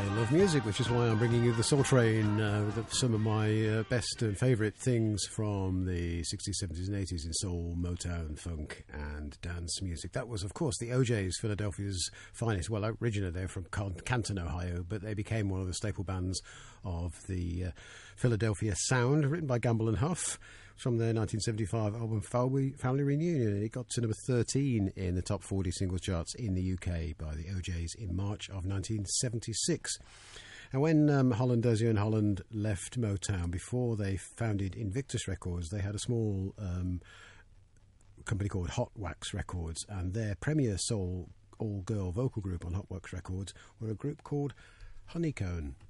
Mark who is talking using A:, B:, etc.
A: love music, which is why I'm bringing you the Soul Train with some of my best and favourite things from the 60s, 70s and 80s in soul, Motown, funk and dance music. That was, of course, the O'Jays, Philadelphia's finest. Well, originally they're from Canton, Ohio, but they became one of the staple bands of the Philadelphia Sound, written by Gamble and Huff, from their 1975 album Family Reunion. It got to number 13 in the top 40 singles charts in the UK by the O'Jays in March of 1976. And when Holland Dozier and Holland left Motown, before they founded Invictus Records, they had a small company called Hot Wax Records, and their premier soul all-girl vocal group on Hot Wax Records were a group called Honeycomb.